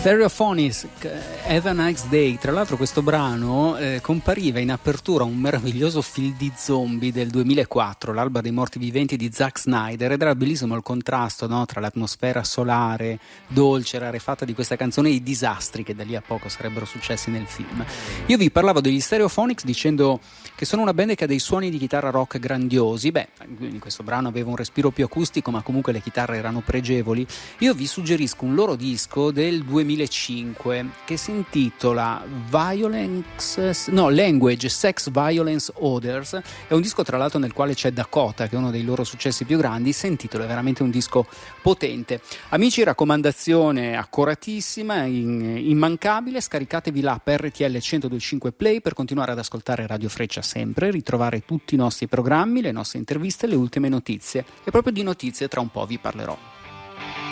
Stereophonics, Have a Nice Day. Tra l'altro questo brano compariva in apertura un meraviglioso film di zombie del 2004, L'alba dei morti viventi di Zack Snyder, ed era bellissimo il contrasto, no, tra l'atmosfera solare, dolce, rarefatta di questa canzone e i disastri che da lì a poco sarebbero successi nel film. Io vi parlavo degli Stereophonics dicendo che sono una band che ha dei suoni di chitarra rock grandiosi. In questo brano aveva un respiro più acustico, ma comunque le chitarre erano pregevoli. Io vi suggerisco un loro disco del 2005 che si intitola Language, Sex, Violence, Odors. È un disco tra l'altro nel quale c'è Dakota, che è uno dei loro successi più grandi. Sentitelo, è veramente un disco potente. Amici, raccomandazione accuratissima, immancabile, scaricatevi l'app RTL 102.5 Play per continuare ad ascoltare Radio Freccia sempre, ritrovare tutti i nostri programmi, le nostre interviste, le ultime notizie. E proprio di notizie tra un po' vi parlerò.